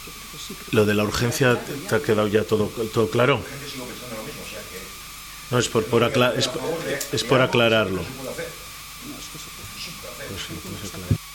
Lo de la urgencia, ¿te ha quedado ya todo claro? No, es por aclararlo.